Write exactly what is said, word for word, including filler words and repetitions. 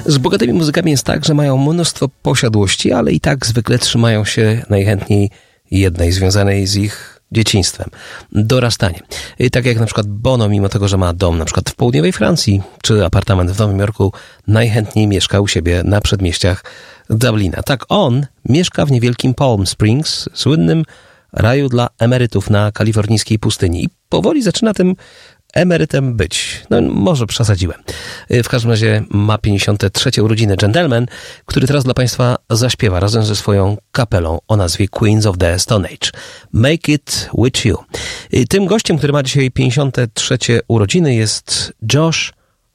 Z bogatymi muzykami jest tak, że mają mnóstwo posiadłości, ale i tak zwykle trzymają się najchętniej jednej, związanej z ich dzieciństwem, dorastaniem. I tak jak na przykład Bono, mimo tego, że ma dom na przykład w południowej Francji, czy apartament w Nowym Jorku, najchętniej mieszka u siebie na przedmieściach Dublina. Tak on mieszka w niewielkim Palm Springs, słynnym raju dla emerytów na kalifornijskiej pustyni. I powoli zaczyna tym emerytem być. No może przesadziłem. W każdym razie ma pięćdziesiąte trzecie urodziny gentleman, który teraz dla Państwa zaśpiewa razem ze swoją kapelą o nazwie Queens of the Stone Age. Make it with you. Tym gościem, który ma dzisiaj pięćdziesiąte trzecie urodziny, jest Josh